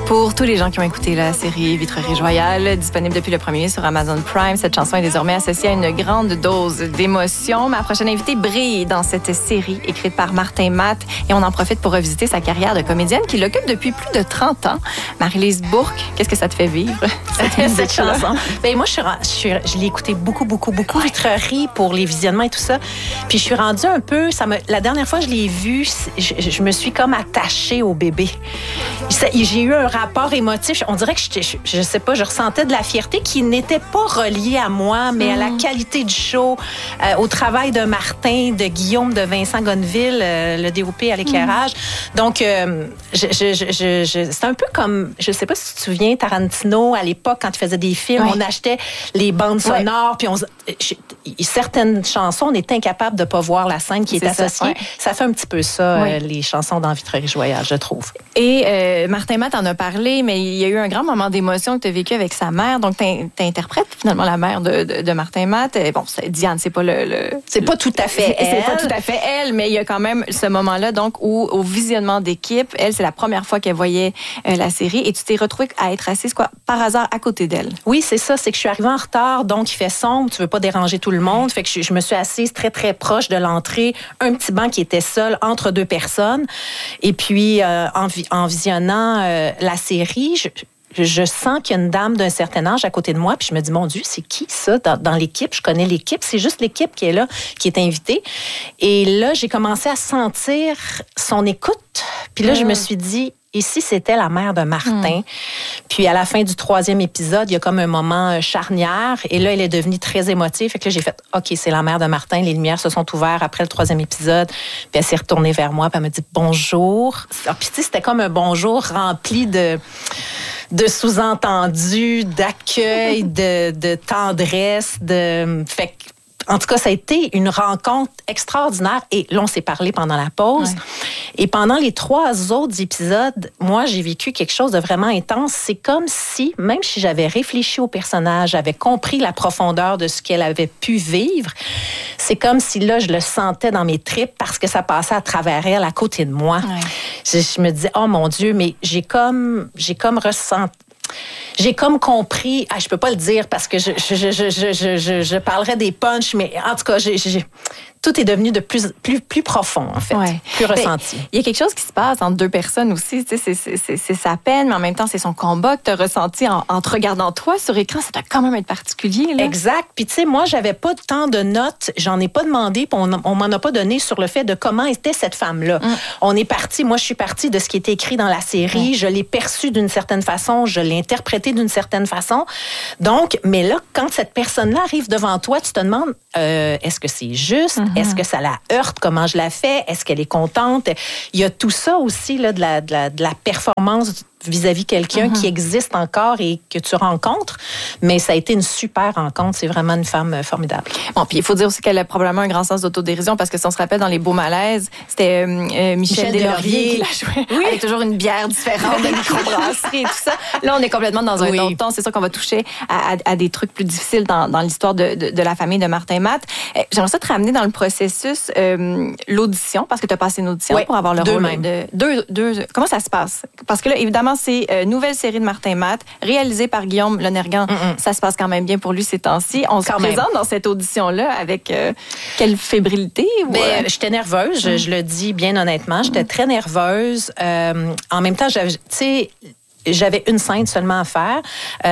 Pour tous les gens qui ont écouté la série Vitrerie Royale, disponible depuis le 1er sur Amazon Prime, cette chanson est désormais associée à une grande dose d'émotion. Ma prochaine invitée brille dans cette série écrite par Martin Matt et on en profite pour revisiter sa carrière de comédienne qui l'occupe depuis plus de 30 ans. Marie-Lise Bourque, qu'est-ce que ça te fait vivre, cette chanson? Ben, moi, je l'ai écouté beaucoup, Vitrerie pour les visionnements et tout ça. Puis je suis rendue un peu... la dernière fois que je l'ai vue, je me suis comme attachée au bébé. J'ai eu un rapport émotif. On dirait que je sais pas, je ressentais de la fierté qui n'était pas reliée à moi, mais à la qualité du show, au travail de Martin, de Guillaume, de Vincent Gonneville, le DOP à l'éclairage. Donc, c'est un peu comme, je sais pas si tu te souviens, Tarantino, à l'époque, quand il faisait des films, on achetait les bandes sonores, puis certaines chansons, on est incapable de pas voir la scène qui est associée. Ça fait un petit peu ça, les chansons dans Vitrerie Royale, je trouve. Et Martin Matt en a parlé, mais il y a eu un grand moment d'émotion que tu as vécu avec sa mère. Donc, tu interprètes finalement la mère de Martin Matt. Bon, Diane, c'est pas c'est pas tout à fait elle. C'est pas tout à fait elle, mais il y a quand même ce moment-là, donc, où au visionnement d'équipe, elle, c'est la première fois qu'elle voyait la série et tu t'es retrouvée à être assise, par hasard, à côté d'elle. Oui, c'est ça. C'est que je suis arrivée en retard, donc il fait sombre, tu veux pas déranger tout le monde. Fait que je me suis assise très, très proche de l'entrée, un petit banc qui était seul entre deux personnes. Et puis, en visionnant la série, je sens qu'il y a une dame d'un certain âge à côté de moi, puis je me dis, mon Dieu, c'est qui ça dans l'équipe? Je connais l'équipe, c'est juste l'équipe qui est là, qui est invitée. Et là, j'ai commencé à sentir son écoute, puis là, je me suis dit, et si c'était la mère de Martin? Puis à la fin du 3e épisode, il y a comme un moment charnière, et là, elle est devenue très émotive. Fait que là, j'ai fait, OK, c'est la mère de Martin, les lumières se sont ouvertes après le 3e épisode, puis elle s'est retournée vers moi, puis elle m'a dit bonjour. Puis tu sais, c'était comme un bonjour rempli de sous-entendus, d'accueil, de tendresse, fait que, en tout cas, ça a été une rencontre extraordinaire. Et là, on s'est parlé pendant la pause. Ouais. Et pendant les 3 autres épisodes, moi, j'ai vécu quelque chose de vraiment intense. C'est comme si, même si j'avais réfléchi au personnage, j'avais compris la profondeur de ce qu'elle avait pu vivre, c'est comme si là, je le sentais dans mes tripes parce que ça passait à travers elle, à côté de moi. Ouais. Je me disais, oh mon Dieu, mais j'ai comme ressenti... J'ai comme compris, je peux pas le dire parce que je parlerais des punchs, mais en tout cas, tout est devenu de plus profond, en fait, plus ressenti. Il y a quelque chose qui se passe entre deux personnes aussi. Tu sais, c'est sa peine, mais en même temps, c'est son combat que tu as ressenti en te regardant toi sur écran. Ça doit quand même être particulier, là. Exact. Puis, tu sais, moi, j'avais pas tant de notes. J'en ai pas demandé, puis on m'en a pas donné sur le fait de comment était cette femme-là. On est parti, moi, je suis partie de ce qui était écrit dans la série. Je l'ai perçu d'une certaine façon, je l'ai interprété d'une certaine façon. Donc, mais là, quand cette personne-là arrive devant toi, tu te demandes, est-ce que c'est juste? Est-ce que ça la heurte? Comment je la fais? Est-ce qu'elle est contente? Il y a tout ça aussi, là, de la performance vis-à-vis quelqu'un qui existe encore et que tu rencontres. Mais ça a été une super rencontre. C'est vraiment une femme formidable. Bon, puis il faut dire aussi qu'elle a probablement un grand sens d'autodérision parce que si on se rappelle dans Les Beaux Malaises, c'était Michel Deslauriers qui la jouait. Oui. Elle a toujours une bière différente, de microbrasserie et tout ça. Là, on est complètement dans un autre ton. C'est sûr qu'on va toucher à des trucs plus difficiles dans l'histoire de la famille de Martin Matt. J'aimerais ça te ramener dans le processus l'audition, parce que tu as passé une audition pour avoir le rôle de... Deux. Comment ça se passe? Parce que là, évidemment, c'est nouvelle série de Martin Matt, réalisée par Guillaume Lonergan. Ça se passe quand même bien pour lui ces temps-ci. On se présente dans cette audition-là avec quelle fébrilité? J'étais nerveuse, je le dis bien honnêtement. J'étais très nerveuse. En même temps, j'avais une scène seulement à faire.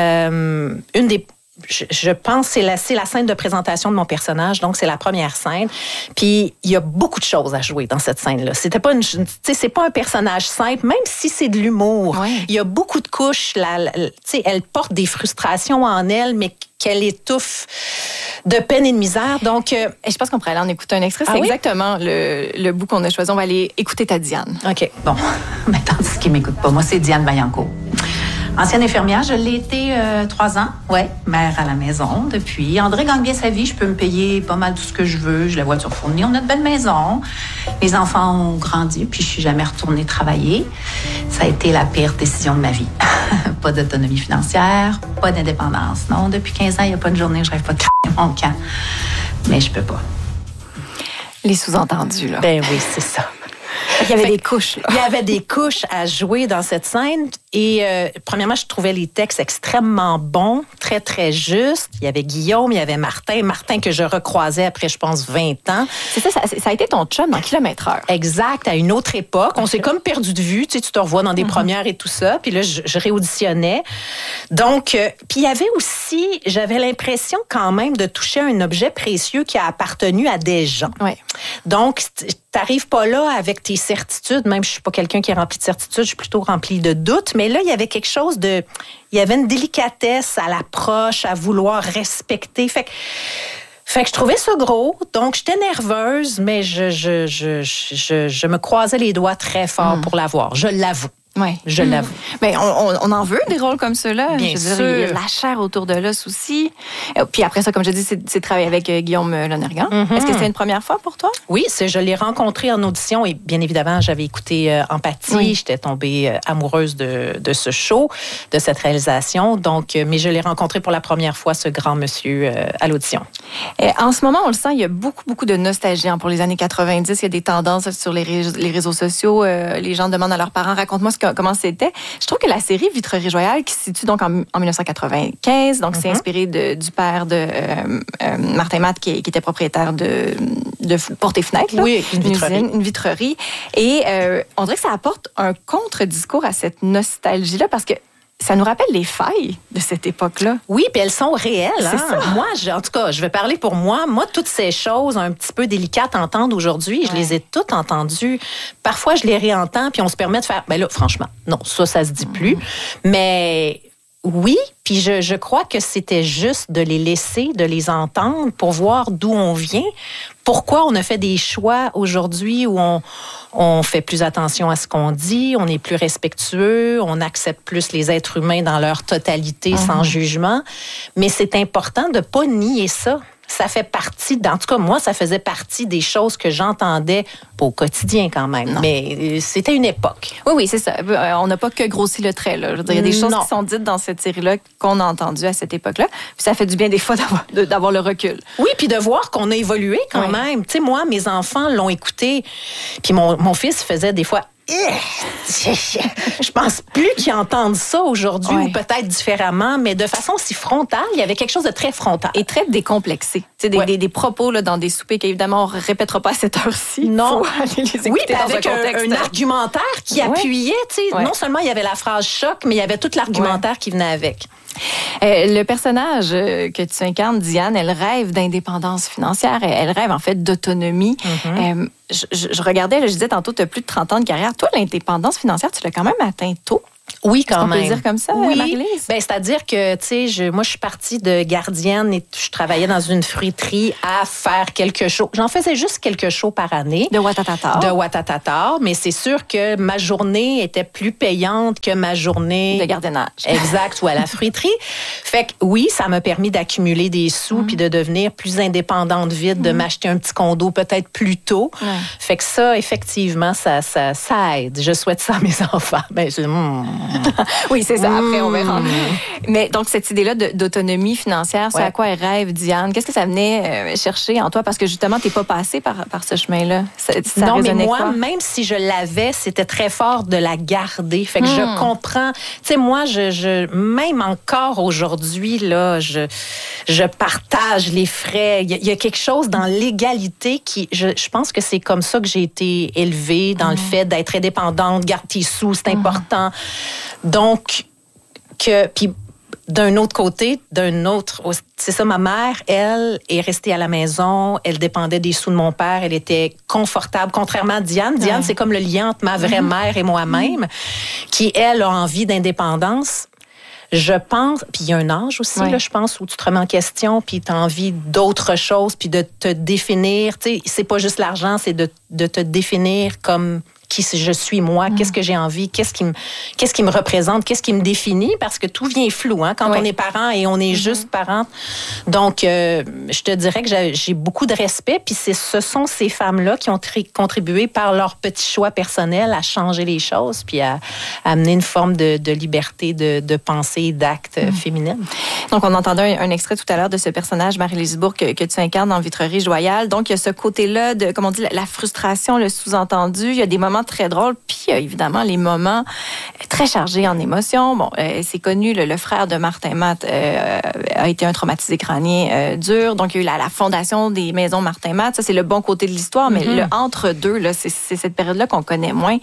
Je pense que c'est la scène de présentation de mon personnage, donc c'est la première scène. Puis il y a beaucoup de choses à jouer dans cette scène-là. C'est pas un personnage simple, même si c'est de l'humour. Il y a beaucoup de couches. Elle porte des frustrations en elle, mais qu'elle étouffe de peine et de misère. Donc, je pense qu'on pourrait aller en écouter un extrait. C'est exactement le bout qu'on a choisi. On va aller écouter ta Diane. OK, bon. Mais tandis qu'il m'écoute pas. Moi, c'est Diane Vaillancourt. Ancienne infirmière, je l'ai été 3 ans. Ouais, mère à la maison depuis. André gagne bien sa vie. Je peux me payer pas mal tout ce que je veux. J'ai la voiture fournie. On a de belles maisons. Les enfants ont grandi, puis je suis jamais retournée travailler. Ça a été la pire décision de ma vie. Pas d'autonomie financière, pas d'indépendance. Non, depuis 15 ans, il n'y a pas une journée où je rêve pas de mon camp. Mais je peux pas. Les sous-entendus, là. Ben oui, c'est ça. Il y avait des couches. Là. Il y avait des couches à jouer dans cette scène. Et premièrement, je trouvais les textes extrêmement bons, très, très justes. Il y avait Guillaume, il y avait Martin. Martin que je recroisais après, je pense, 20 ans. C'est ça a été ton chum dans Kilomètre-heure. Exact, à une autre époque. On s'est comme perdu de vue. Tu te revois dans des premières et tout ça. Puis là, je réauditionnais. Donc, puis il y avait aussi, j'avais l'impression quand même de toucher un objet précieux qui a appartenu à des gens. Oui. Donc, t'arrives pas là avec tes certitudes. Même je suis pas quelqu'un qui est rempli de certitudes, je suis plutôt rempli de doutes. Mais là, il y avait quelque chose de... Il y avait une délicatesse à l'approche, à vouloir respecter. Fait que je trouvais ça gros. Donc, j'étais nerveuse, mais je me croisais les doigts très fort pour l'avoir. Je l'avoue. Oui. Je l'avoue. Mais on en veut des rôles comme ceux-là. Bien sûr. sûr. Il y a de la chair autour de l'os aussi. Puis après ça, comme je dis, c'est travailler avec Guillaume Lonergan. Est-ce que c'était une première fois pour toi? Oui, je l'ai rencontré en audition et bien évidemment, j'avais écouté Empathie. Oui. J'étais tombée amoureuse de ce show, de cette réalisation. Donc, mais je l'ai rencontré pour la première fois, ce grand monsieur, à l'audition. En ce moment, on le sent, il y a beaucoup, beaucoup de nostalgie pour les années 90. Il y a des tendances sur les réseaux sociaux. Les gens demandent à leurs parents, raconte-moi comment c'était. Je trouve que la série Vitrerie Royale, qui se situe donc en 1995, donc c'est inspiré du père de Martin Matt, qui était propriétaire de Portes et Fenêtres. Là. Oui, une vitrerie. Et on dirait que ça apporte un contre-discours à cette nostalgie-là, parce que ça nous rappelle les failles de cette époque-là. Oui, puis elles sont réelles. C'est ça. Moi, en tout cas, je vais parler pour moi. Moi, toutes ces choses un petit peu délicates à entendre aujourd'hui, je les ai toutes entendues. Parfois, je les réentends, puis on se permet de faire... Ben là, franchement, non, ça se dit plus. Mais... Oui, puis je crois que c'était juste de les laisser, de les entendre pour voir d'où on vient, pourquoi on a fait des choix aujourd'hui où on fait plus attention à ce qu'on dit, on est plus respectueux, on accepte plus les êtres humains dans leur totalité sans jugement. Mais c'est important de pas nier ça. Ça fait partie, en tout cas, moi, ça faisait partie des choses que j'entendais, pas au quotidien quand même, non. Mais c'était une époque. Oui, c'est ça. On n'a pas que grossi le trait, là. Je veux dire, il y a des choses qui sont dites dans cette série-là qu'on a entendues à cette époque-là. Puis ça fait du bien des fois d'avoir le recul. Oui, puis de voir qu'on a évolué quand même. Tu sais, moi, mes enfants l'ont écouté, puis mon fils faisait des fois... Je pense plus qu'ils entendent ça aujourd'hui, ou peut-être différemment, mais de façon si frontale. Il y avait quelque chose de très frontal. Et très décomplexé. Des propos là, dans des soupers qu'évidemment, on ne répétera pas à cette heure-ci. Non. Faut aller les écouter oui, dans avec un argumentaire qui appuyait. Non seulement il y avait la phrase choc, mais il y avait tout l'argumentaire qui venait avec. Le personnage que tu incarnes, Diane, elle rêve d'indépendance financière. Elle rêve en fait d'autonomie. Je regardais, je disais tantôt, tu as plus de 30 ans de carrière. Toi, l'indépendance financière, tu l'as quand même atteint tôt. Oui, quand même. On peut dire comme ça, Marie-Lise? Ben, c'est-à-dire que, tu sais, moi, je suis partie de gardienne et je travaillais dans une fruiterie à faire quelques shows. J'en faisais juste quelques shows par année. De Ouattatata. Mais c'est sûr que ma journée était plus payante que ma journée... de gardiennage. Exact, ou à la fruiterie. Fait que, oui, ça m'a permis d'accumuler des sous puis de devenir plus indépendante vite, de m'acheter un petit condo peut-être plus tôt. Fait que ça, effectivement, ça aide. Je souhaite ça à mes enfants. Ben, oui, c'est ça. Après, on verra. Mais donc, cette idée-là d'autonomie financière, c'est à quoi elle rêve, Diane? Qu'est-ce que ça venait chercher en toi? Parce que justement, tu n'es pas passée par ce chemin-là. Non, mais moi, même si je l'avais, c'était très fort de la garder. Fait que je comprends. Tu sais, moi, même encore aujourd'hui, là, je partage les frais. Il y a quelque chose dans l'égalité qui... Je pense que c'est comme ça que j'ai été élevée, dans le fait d'être indépendante, garde tes sous, c'est important. Donc, puis d'un autre côté, c'est ça, ma mère, elle, est restée à la maison, elle dépendait des sous de mon père, elle était confortable, contrairement à Diane. Diane, c'est comme le lien entre ma vraie mère et moi-même, qui, elle, a envie d'indépendance. Je pense, puis il y a un âge aussi, là, je pense, où tu te remets en question, puis tu as envie d'autre chose, puis de te définir. Tu sais, c'est pas juste l'argent, c'est de te définir comme qui je suis moi, qu'est-ce que j'ai envie, qu'est-ce qui me représente, qu'est-ce qui me définit, parce que tout vient flou quand on est parent et on est juste parent. Donc, je te dirais que j'ai beaucoup de respect, puis ce sont ces femmes-là qui ont contribué par leurs petits choix personnels à changer les choses, puis à amener une forme de liberté de pensée et d'acte féminine. Donc, on entendait un extrait tout à l'heure de ce personnage, Marie-Lise Bourque, que tu incarnes dans Vitrerie Royale. Donc, il y a ce côté-là de, comme on dit, la frustration, le sous-entendu. Il y a des moments moments très drôles, puis évidemment les moments très chargés en émotions. Bon, c'est connu, le frère de Martin Matt a été un traumatisé crânien dur. Donc, il y a eu la fondation des maisons Martin Matt. Ça, c'est le bon côté de l'histoire, mais le entre-deux, là, c'est cette période-là qu'on connaît moins.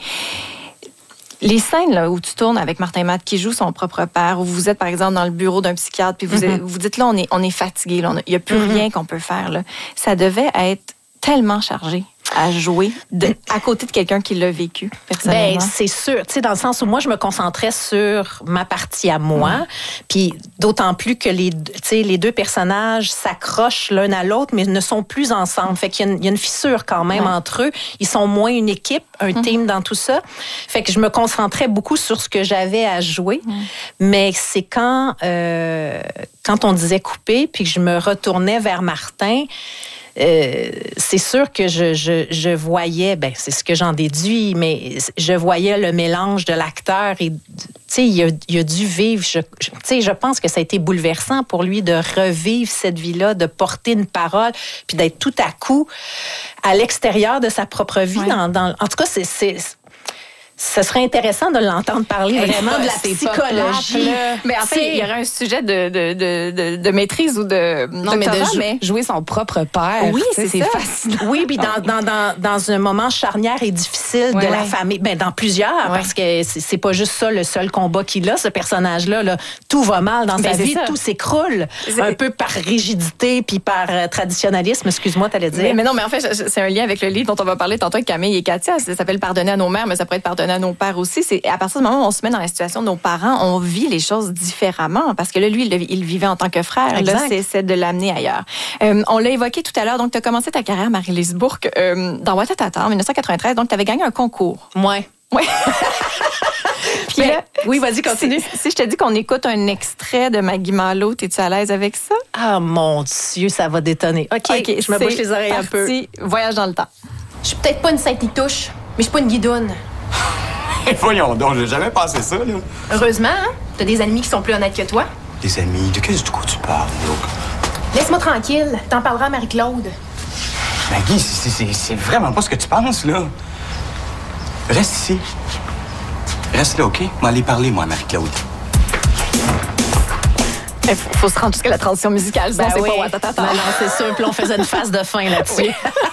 Les scènes là, où tu tournes avec Martin Matt qui joue son propre père, où vous êtes, par exemple, dans le bureau d'un psychiatre, puis vous dites, là, on est fatigué, il n'y a plus rien qu'on peut faire. Là. Ça devait être tellement chargé à jouer à côté de quelqu'un qui l'a vécu personnellement. Ben, c'est sûr. Tu sais, dans le sens où moi, je me concentrais sur ma partie à moi. Puis d'autant plus que les deux personnages s'accrochent l'un à l'autre, mais ne sont plus ensemble. Fait qu'il y a une fissure quand même entre eux. Ils sont moins une équipe, un team dans tout ça. Fait que je me concentrais beaucoup sur ce que j'avais à jouer. Mais c'est quand on disait couper, puis que je me retournais vers Martin, c'est sûr que je voyais, ben c'est ce que j'en déduis, mais je voyais le mélange de l'acteur et, tu sais, il a dû vivre, tu sais, je pense que ça a été bouleversant pour lui de revivre cette vie-là, de porter une parole, puis d'être tout à coup à l'extérieur de sa propre vie. Ouais. En tout cas, ce serait intéressant de l'entendre parler vraiment de la psychologie. Mais en fait, il y aurait un sujet de maîtrise ou de jouer son propre père. Oui, c'est fascinant. Oui, puis dans un moment charnière et difficile de la famille, ben dans plusieurs, parce que c'est pas juste ça le seul combat qu'il a, ce personnage-là. Là. Tout va mal dans sa vie, tout s'écroule, un peu par rigidité puis par traditionnalisme. Excuse-moi, t'allais dire. Mais non, mais en fait, c'est un lien avec le livre dont on va parler tantôt avec Camille et Katia. Ça s'appelle Pardonner à nos mères, mais ça pourrait être Pardonner à nos pères aussi. C'est à partir du moment où on se met dans la situation de nos parents, on vit les choses différemment parce que là, lui, il vivait en tant que frère. Là, c'est de l'amener ailleurs. On l'a évoqué tout à l'heure. Donc, tu as commencé ta carrière, Marie-Lise Bourque, dans Ouattatata en 1993. Donc, tu avais gagné un concours. Ouais. Puis là, oui, vas-y, continue. Si je te dis qu'on écoute un extrait de Maggie Malo, es-tu à l'aise avec ça? Ah, mon Dieu, ça va détonner. OK, je me bouche les oreilles un peu. Voyage dans le temps. Je suis peut-être pas une Sainte-Nitouche, mais je suis pas une guidoune. Voyons donc, j'ai jamais pensé ça, là. Heureusement, hein? T'as des ennemis qui sont plus honnêtes que toi. Des amis? De quel coup tu parles, là? Laisse-moi tranquille. T'en parleras à Marie-Claude. Maggie, c'est vraiment pas ce que tu penses, là. Reste ici. Reste là, OK? On va aller parler, moi, à Marie-Claude. Il faut se rendre jusqu'à la transition musicale, sinon c'est pas Ouattatata. Non, c'est sûr. Puis on faisait une phase de fin là-dessus.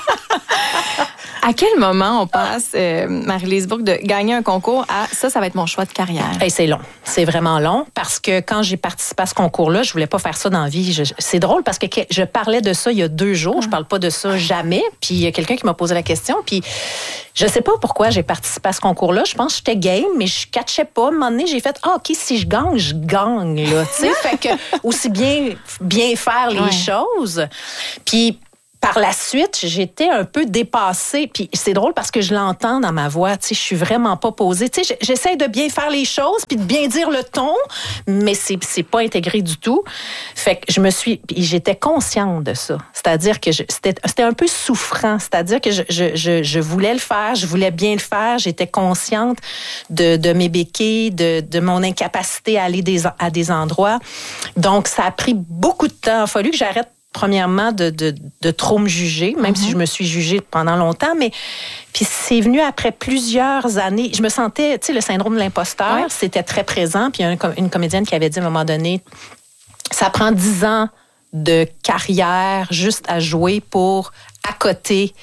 À quel moment on passe, Marie-Lise Bourque, de gagner un concours à ça va être mon choix de carrière? Hey, c'est long. C'est vraiment long parce que quand j'ai participé à ce concours-là, je voulais pas faire ça dans la vie. C'est drôle parce que je parlais de ça il y a 2 jours. Je parle pas de ça jamais. Puis il y a quelqu'un qui m'a posé la question. Puis je sais pas pourquoi j'ai participé à ce concours-là. Je pense que j'étais game, mais je catchais pas. À un moment donné, j'ai fait OK, si je gagne, je gagne. Là, fait que aussi bien faire les choses. Puis par la suite, j'étais un peu dépassée. Puis c'est drôle parce que je l'entends dans ma voix. Tu sais, je suis vraiment pas posée. Tu sais, j'essaie de bien faire les choses puis de bien dire le ton, mais c'est pas intégré du tout. Fait que j'étais consciente de ça. C'est-à-dire que c'était un peu souffrant. C'est-à-dire que je voulais le faire, je voulais bien le faire. J'étais consciente de mes béquilles, de mon incapacité à aller à des endroits. Donc, ça a pris beaucoup de temps. Il a fallu que j'arrête premièrement, de trop me juger, même si je me suis jugée pendant longtemps, mais puis c'est venu après plusieurs années. Je me sentais, tu sais, le syndrome de l'imposteur, c'était très présent. Puis il y a une comédienne qui avait dit à un moment donné, ça prend 10 ans de carrière juste à jouer pour accoter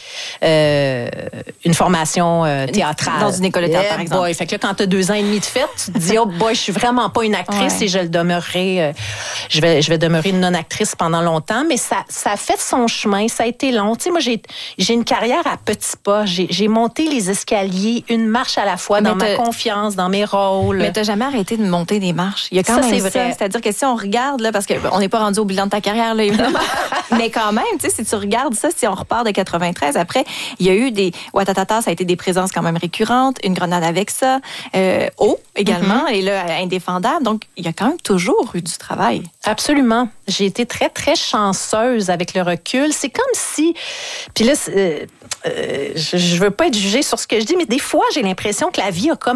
une formation théâtrale. Dans une école de théâtre, par exemple. Boy. Fait que là, quand tu as 2 ans et demi de fête, tu te dis, oh boy, je suis vraiment pas une actrice et je le demeurerai, je vais demeurer une non-actrice pendant longtemps, mais ça a fait son chemin, ça a été long. Tu sais, moi, j'ai une carrière à petits pas. J'ai monté les escaliers une marche à la fois dans ma confiance, dans mes rôles. Mais t'as jamais arrêté de monter des marches. Il y a quand même ça. C'est-à-dire que si on regarde, là, parce qu'on n'est pas rendu au bilan de ta carrière, là, évidemment, mais quand même, tu sais, si tu regardes ça, si on repart de 93, après, il y a eu Ouattatata, ça a été des présences quand même récurrentes, Une grenade avec ça, également, et là, Indéfendable. Donc, il y a quand même toujours eu du travail. Absolument. J'ai été très, très chanceuse avec le recul. C'est comme si... Puis là, je veux pas être jugée sur ce que je dis, mais des fois, j'ai l'impression que la vie a comme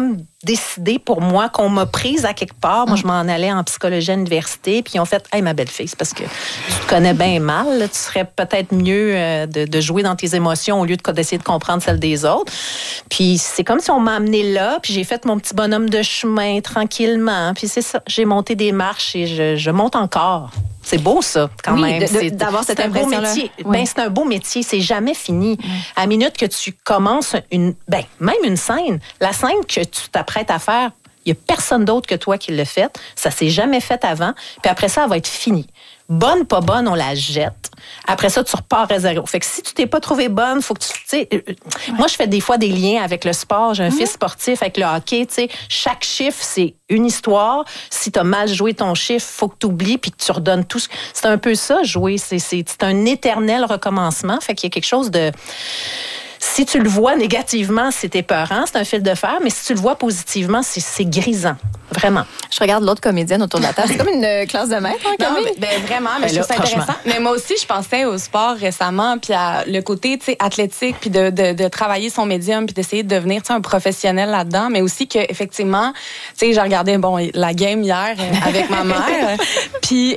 décidé pour moi, qu'on m'a prise à quelque part. Moi, je m'en allais en psychologie à l'université, puis ils ont fait « Hey, ma belle-fille, c'est parce que tu te connais bien mal, là, tu serais peut-être mieux de jouer dans tes émotions au lieu d'essayer de comprendre celles des autres. » Puis c'est comme si on m'a amené là, puis j'ai fait mon petit bonhomme de chemin tranquillement, puis c'est ça, j'ai monté des marches et je monte encore. C'est beau, ça, quand même. D'avoir cette impression-là. Beau métier. Oui. C'est un beau métier. C'est jamais fini. À la minute que tu commences même une scène, la scène que tu t'apprêtes à faire, il n'y a personne d'autre que toi qui l'a fait. Ça s'est jamais fait avant. Puis après ça, elle va être finie. Bonne, pas bonne, on la jette. Après ça, tu repars à zéro. Fait que si tu t'es pas trouvé bonne, faut que tu sais. Moi, je fais des fois des liens avec le sport. J'ai un fils sportif avec le hockey. Tu sais, chaque chiffre, c'est une histoire. Si tu as mal joué ton chiffre, faut que tu oublies puis que tu redonnes tout. C'est un peu ça, jouer. C'est un éternel recommencement. Fait qu'il y a quelque chose de... Si tu le vois négativement, c'est épeurant, c'est un fil de fer, mais si tu le vois positivement, c'est grisant. Vraiment. Je regarde l'autre comédienne autour de la table. C'est comme une classe de maître, hein, Camille? Vraiment, mais je trouve ça intéressant. Mais moi aussi, je pensais au sport récemment, puis à le côté, tu sais, athlétique, puis de travailler son médium, puis d'essayer de devenir, tu sais, un professionnel là-dedans, mais aussi que effectivement, tu sais, j'ai regardé la game hier avec ma mère, puis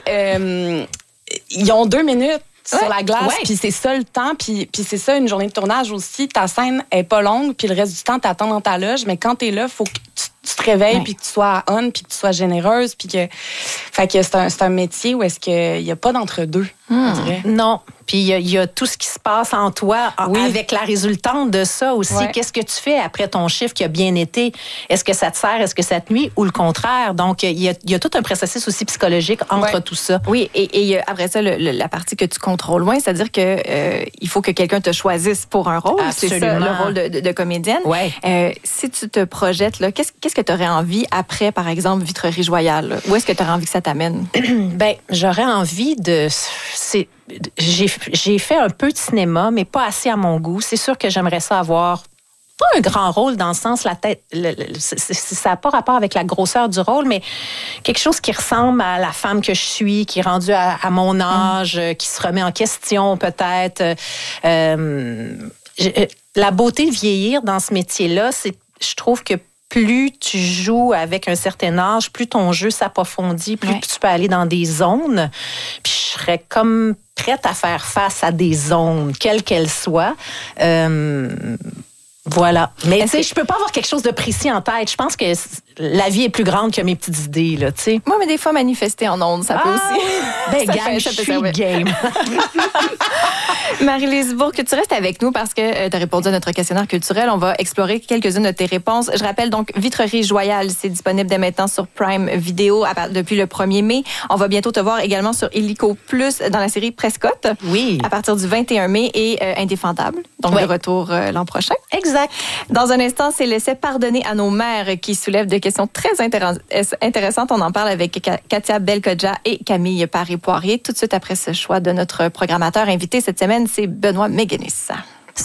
ils ont 2 minutes. Sur la glace, puis c'est ça le temps, puis c'est ça une journée de tournage aussi. Ta scène est pas longue, puis le reste du temps, t'attends dans ta loge, mais quand t'es là, faut que tu te réveilles, puis que tu sois on, puis que tu sois généreuse, puis que... Fait que c'est un métier où est-ce qu'il n'y a pas d'entre-deux, on dirait. Non. Puis il y a tout ce qui se passe en toi avec la résultante de ça aussi. Ouais. Qu'est-ce que tu fais après ton chiffre qui a bien été? Est-ce que ça te sert? Est-ce que ça te nuit? Ou le contraire? Donc, il y a tout un processus aussi psychologique entre tout ça. Oui, et après ça, la partie que tu contrôles loin, c'est-à-dire que il faut que quelqu'un te choisisse pour un rôle. Absolument. C'est ça, le rôle de comédienne. Ouais. Si tu te projettes, là, qu'est-ce que tu aurais envie après, par exemple, Vitrerie Joyale? Là? Où est-ce que tu aurais envie que ça t'amène? J'aurais envie de... J'ai fait un peu de cinéma, mais pas assez à mon goût. C'est sûr que j'aimerais ça avoir pas un grand rôle dans le sens la tête. Ça n'a pas rapport avec la grosseur du rôle, mais quelque chose qui ressemble à la femme que je suis, qui est rendue à mon âge, qui se remet en question peut-être. La beauté de vieillir dans ce métier-là, je trouve que plus tu joues avec un certain âge, plus ton jeu s'approfondit, plus tu peux aller dans des zones. Puis je serais comme prête à faire face à des zones, quelles qu'elles soient. Voilà. Mais tu sais, je peux pas avoir quelque chose de précis en tête. Je pense que la vie est plus grande que mes petites idées, là, tu sais. Moi, mais des fois, manifester en ondes, ça peut aussi. Gang, je suis game. Marie-Lise Bourque, tu restes avec nous parce que tu as répondu à notre questionnaire culturel. On va explorer quelques-unes de tes réponses. Je rappelle donc Vitrerie Joyale, c'est disponible dès maintenant sur Prime Video depuis le 1er mai. On va bientôt te voir également sur Illico Plus dans la série Prescott. Oui. À partir du 21 mai et Indéfendable. Donc de retour l'an prochain. Exact. Dans un instant, c'est Laissez pardonner à nos mères qui soulève des questions très intéressantes. On en parle avec Katia Belkodja et Camille Paré-Poirier. Tout de suite après ce choix de notre programmateur invité cette semaine, c'est Benoît Méguenis.